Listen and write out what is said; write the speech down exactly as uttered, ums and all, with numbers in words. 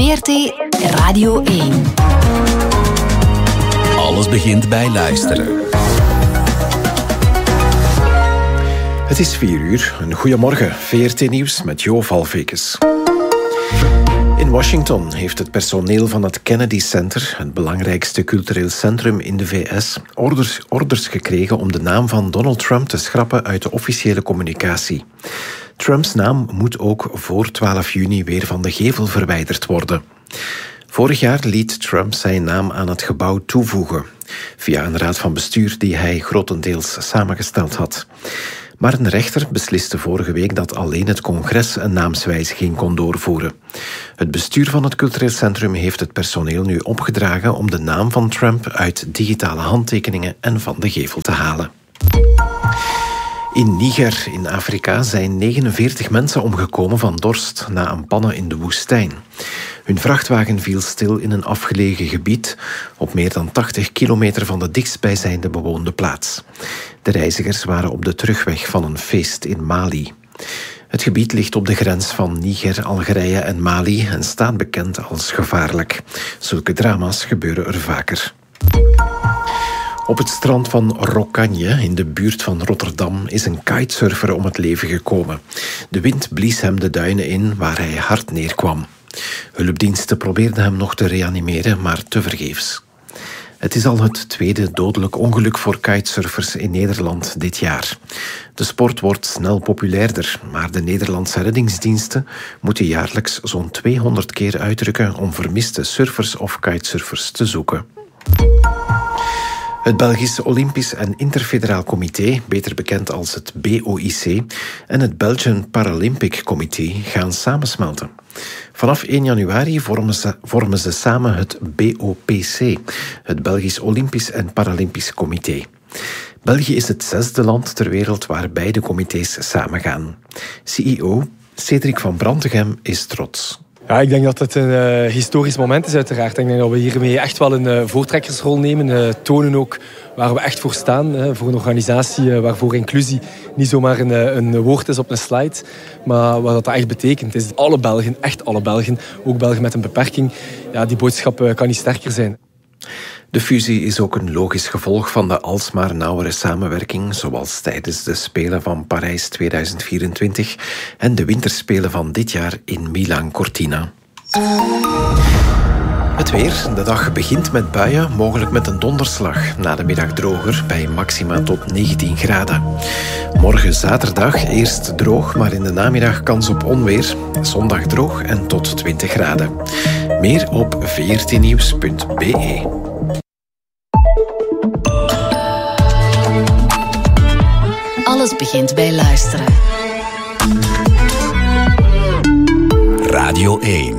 V R T Radio één. Alles begint bij luisteren. Het is vier uur. Een goeiemorgen. V R T-nieuws met Jo Valvekes. In Washington heeft het personeel van het Kennedy Center, het belangrijkste cultureel centrum in de V S, orders, orders gekregen om de naam van Donald Trump te schrappen uit de officiële communicatie. Trumps naam moet ook voor twaalf juni weer van de gevel verwijderd worden. Vorig jaar liet Trump zijn naam aan het gebouw toevoegen, via een raad van bestuur die hij grotendeels samengesteld had. Maar een rechter besliste vorige week dat alleen het congres een naamswijziging kon doorvoeren. Het bestuur van het cultureel centrum heeft het personeel nu opgedragen om de naam van Trump uit digitale handtekeningen en van de gevel te halen. In Niger, in Afrika, zijn negenenveertig mensen omgekomen van dorst na een panne in de woestijn. Hun vrachtwagen viel stil in een afgelegen gebied op meer dan tachtig kilometer van de dichtstbijzijnde bewoonde plaats. De reizigers waren op de terugweg van een feest in Mali. Het gebied ligt op de grens van Niger, Algerije en Mali en staat bekend als gevaarlijk. Zulke drama's gebeuren er vaker. Op het strand van Rocagne, in de buurt van Rotterdam, is een kitesurfer om het leven gekomen. De wind blies hem de duinen in, waar hij hard neerkwam. Hulpdiensten probeerden hem nog te reanimeren, maar tevergeefs. Het is al het tweede dodelijk ongeluk voor kitesurfers in Nederland dit jaar. De sport wordt snel populairder, maar de Nederlandse reddingsdiensten moeten jaarlijks zo'n tweehonderd keer uitrukken om vermiste surfers of kitesurfers te zoeken. Het Belgisch Olympisch en Interfederaal Comité, beter bekend als het B O I C, en het Belgian Paralympic Committee gaan samensmelten. Vanaf één januari vormen ze, vormen ze samen het B O P C, het Belgisch Olympisch en Paralympisch Comité. België is het zesde land ter wereld waar beide comité's samengaan. C E O Cedric van Brantegem is trots. Ja, ik denk dat het een uh, historisch moment is uiteraard. Ik denk dat we hiermee echt wel een uh, voortrekkersrol nemen. Uh, tonen ook waar we echt voor staan. Uh, voor een organisatie uh, waarvoor inclusie niet zomaar een, uh, een woord is op een slide. Maar wat dat echt betekent is dat alle Belgen, echt alle Belgen, ook Belgen met een beperking, ja, die boodschap uh, kan niet sterker zijn. De fusie is ook een logisch gevolg van de alsmaar nauwere samenwerking, zoals tijdens de Spelen van Parijs tweeduizend vierentwintig en de Winterspelen van dit jaar in Milan Cortina. Het weer. De dag begint met buien, mogelijk met een donderslag. Na de middag droger, bij maxima tot negentien graden. Morgen zaterdag eerst droog, maar in de namiddag kans op onweer. Zondag droog en tot twintig graden. Meer op v r t nieuws punt b e. Alles begint bij luisteren. Radio één.